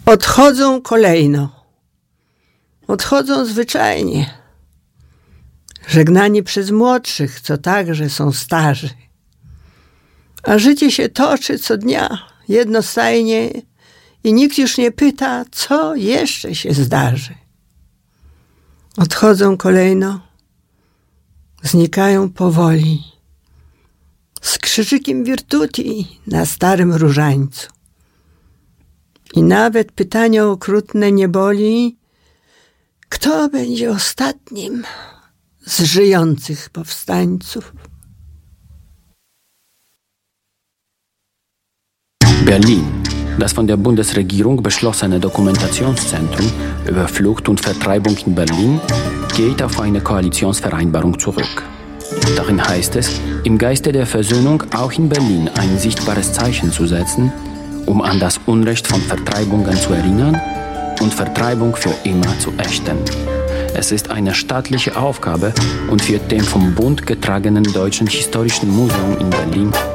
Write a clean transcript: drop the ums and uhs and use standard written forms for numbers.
Odchodzą kolejno. Odchodzą zwyczajnie. Żegnani przez młodszych, co także są starzy. A życie się toczy co dnia, jednostajnie i nikt już nie pyta, co jeszcze się zdarzy. Odchodzą kolejno, znikają powoli, z krzyżykiem virtuti na starym różańcu. I nawet pytanie okrutne nie boli, kto będzie ostatnim z żyjących powstańców. Berlin. Das von der Bundesregierung beschlossene Dokumentationszentrum über Flucht und Vertreibung in Berlin geht auf eine Koalitionsvereinbarung zurück. Darin heißt es, im Geiste der Versöhnung auch in Berlin ein sichtbares Zeichen zu setzen, um an das Unrecht von Vertreibungen zu erinnern und Vertreibung für immer zu ächten. Es ist eine staatliche Aufgabe und wird dem vom Bund getragenen Deutschen Historischen Museum in Berlin